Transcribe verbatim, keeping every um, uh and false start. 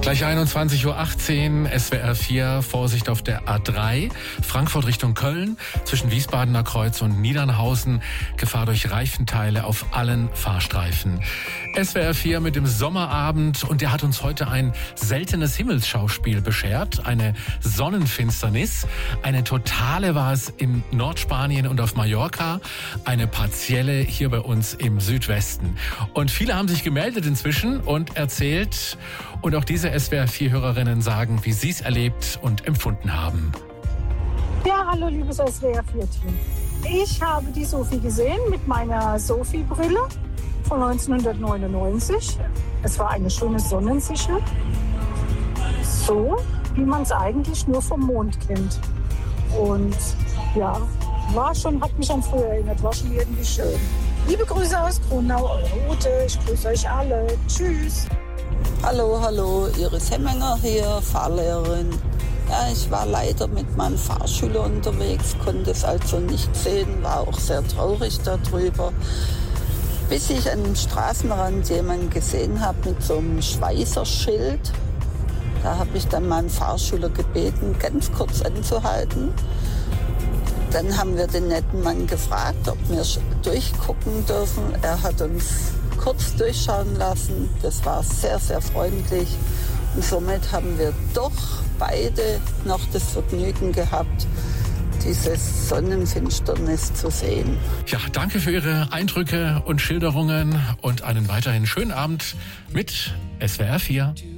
Gleich einundzwanzig Uhr achtzehn, S W R vier, Vorsicht auf der A drei, Frankfurt Richtung Köln, zwischen Wiesbadener Kreuz und Niedernhausen, Gefahr durch Reifenteile auf allen Fahrstreifen. S W R vier mit dem Sommerabend, und der hat uns heute ein seltenes Himmelsschauspiel beschert, eine Sonnenfinsternis. Eine totale war es in Nordspanien und auf Mallorca, eine partielle hier bei uns im Südwesten. Und viele haben sich gemeldet inzwischen und erzählt, und auch diese S W R vier Hörerinnen sagen, wie sie es erlebt und empfunden haben. Ja, hallo liebes S W R vier Team. Ich habe die Sophie gesehen mit meiner Sophie-Brille von neunzehnhundertneunundneunzig. Es war eine schöne Sonnensichel. So, wie man es eigentlich nur vom Mond kennt. Und ja, war schon, hat mich an früher erinnert, war schon irgendwie schön. Liebe Grüße aus Kronau, eure Ute, ich grüße euch alle. Tschüss. Hallo, hallo, Iris Hemmenger hier, Fahrlehrerin. Ja, ich war leider mit meinem Fahrschüler unterwegs, konnte es also nicht sehen, war auch sehr traurig darüber. Bis ich an dem Straßenrand jemanden gesehen habe mit so einem Schweißerschild. Da habe ich dann meinen Fahrschüler gebeten, ganz kurz anzuhalten. Dann haben wir den netten Mann gefragt, ob wir durchgucken dürfen. Er hat uns kurz durchschauen lassen. Das war sehr, sehr freundlich. Und somit haben wir doch beide noch das Vergnügen gehabt, diese Sonnenfinsternis zu sehen. Ja, danke für Ihre Eindrücke und Schilderungen und einen weiterhin schönen Abend mit S W R vier.